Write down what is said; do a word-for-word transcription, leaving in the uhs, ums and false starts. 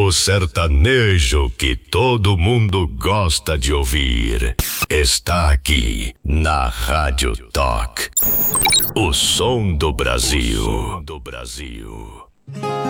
O sertanejo que todo mundo gosta de ouvir está aqui na Rádio Talk. O som do Brasil. O som do Brasil.